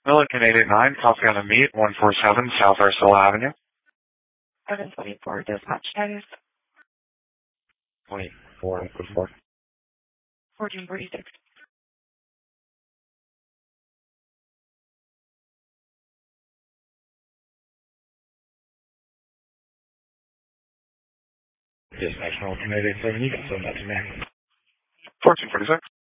Milliken 889, coffee on the meat, 147 South Ursula Avenue. 724, dispatch status. 24, 1446. Dispatch Milliken 887, you can send that to me. 1446.